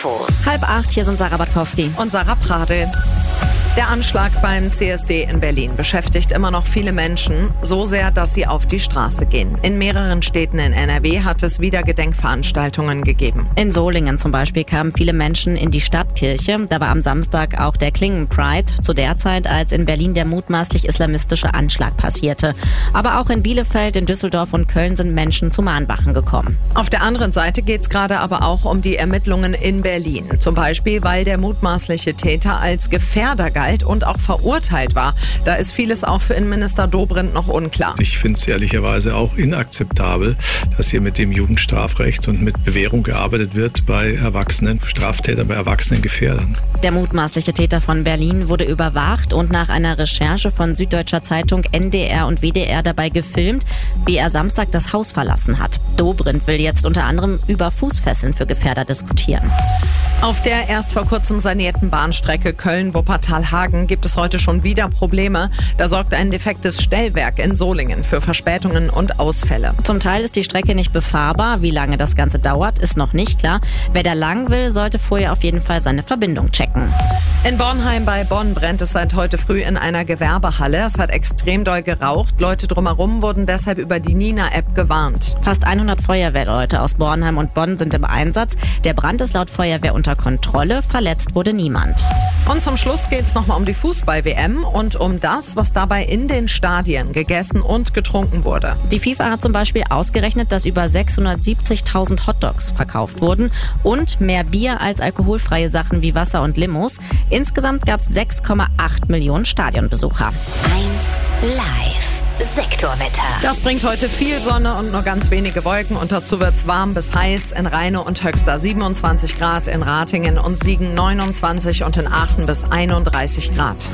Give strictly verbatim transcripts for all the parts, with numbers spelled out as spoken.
Infos. Halb acht, hier sind Sarah Batkowski und Sarah Pradel. Der Anschlag beim C S D in Berlin beschäftigt immer noch viele Menschen, so sehr, dass sie auf die Straße gehen. In mehreren Städten in N R W hat es wieder Gedenkveranstaltungen gegeben. In Solingen zum Beispiel kamen viele Menschen in die Stadtkirche. Da war am Samstag auch der Klingen-Pride, zu der Zeit, als in Berlin der mutmaßlich islamistische Anschlag passierte. Aber auch in Bielefeld, in Düsseldorf und Köln sind Menschen zu Mahnwachen gekommen. Auf der anderen Seite geht es gerade aber auch um die Ermittlungen in Berlin. Zum Beispiel, weil der mutmaßliche Täter als Gefährder galt und auch verurteilt war. Da ist vieles auch für Innenminister Dobrindt noch unklar. Ich finde es ehrlicherweise auch inakzeptabel, dass hier mit dem Jugendstrafrecht und mit Bewährung gearbeitet wird bei erwachsenen Straftätern, bei erwachsenen Gefährdern. Der mutmaßliche Täter von Berlin wurde überwacht und nach einer Recherche von Süddeutscher Zeitung, N D R und W D R dabei gefilmt, wie er Samstag das Haus verlassen hat. Dobrindt will jetzt unter anderem über Fußfesseln für Gefährder diskutieren. Auf der erst vor kurzem sanierten Bahnstrecke Köln-Wuppertal-Hagen gibt es heute schon wieder Probleme. Da sorgt ein defektes Stellwerk in Solingen für Verspätungen und Ausfälle. Zum Teil ist die Strecke nicht befahrbar. Wie lange das Ganze dauert, ist noch nicht klar. Wer da lang will, sollte vorher auf jeden Fall seine Verbindung checken. In Bornheim bei Bonn brennt es seit heute früh in einer Gewerbehalle. Es hat extrem doll geraucht. Leute drumherum wurden deshalb über die Nina-App gewarnt. Fast hundert Feuerwehrleute aus Bornheim und Bonn sind im Einsatz. Der Brand ist laut Feuerwehr unter Kontrolle. Verletzt wurde niemand. Und zum Schluss geht es nochmal um die Fußball-W M und um das, was dabei in den Stadien gegessen und getrunken wurde. Die FIFA hat zum Beispiel ausgerechnet, dass über sechshundertsiebzigtausend Hotdogs verkauft wurden und mehr Bier als alkoholfreie Sachen wie Wasser und Limos. Insgesamt gab es sechs Komma acht Millionen Stadionbesucher. eins Live. Sektorwetter. Das bringt heute viel Sonne und nur ganz wenige Wolken und dazu wird's warm bis heiß. In Rheine und Höxter siebenundzwanzig Grad, in Ratingen und Siegen neunundzwanzig und in Aachen bis einunddreißig Grad.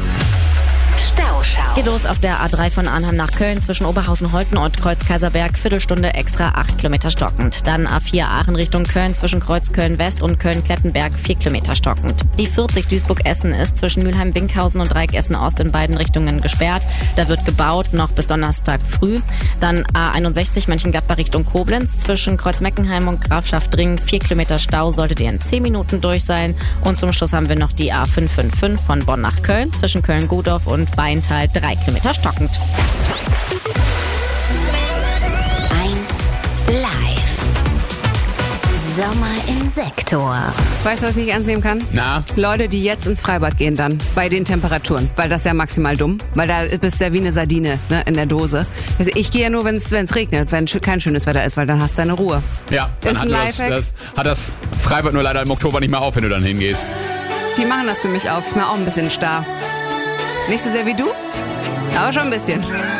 Stauschau. Geht los auf der A drei von Arnhem nach Köln zwischen Oberhausen-Holten und Kreuz-Kaiserberg. Viertelstunde extra acht Kilometer stockend. Dann A vier Aachen Richtung Köln zwischen Kreuz-Köln-West und Köln-Klettenberg vier Kilometer stockend. Die vierzig Duisburg-Essen ist zwischen Mülheim-Winkhausen und Dreieck Essen-Ost in beiden Richtungen gesperrt. Da wird gebaut, noch bis Donnerstag früh. Dann A einundsechzig Mönchengladbach Richtung Koblenz zwischen Kreuz-Meckenheim und Grafschaft-Ring vier Kilometer Stau, solltet ihr in zehn Minuten durch sein. Und zum Schluss haben wir noch die A fünf fünf fünf von Bonn nach Köln zwischen Köln-Godorf und Beintal drei Kilometer stockend. eins Live. Sommer im Sektor. Weißt du, was ich nicht ernst nehmen kann? Na? Leute, die jetzt ins Freibad gehen dann, bei den Temperaturen. Weil das ist ja maximal dumm. Weil da bist du ja wie eine Sardine, ne, in der Dose. Also ich gehe ja nur, wenn es regnet, wenn kein schönes Wetter ist, weil dann hast du deine Ruhe. Ja, dann Ist hat ein das, Lifehack. das, hat das Freibad nur leider im Oktober nicht mehr auf, wenn du dann hingehst. Die machen das für mich auf. Ich bin auch ein bisschen starr. Nicht so sehr wie du, aber schon ein bisschen.